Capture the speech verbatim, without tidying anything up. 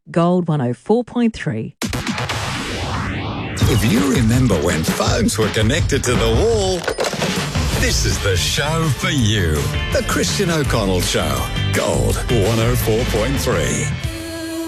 Gold one oh four point three. If you remember when phones were connected to the wall, this is the show for you. The Christian O'Connell Show. Gold one oh four point three.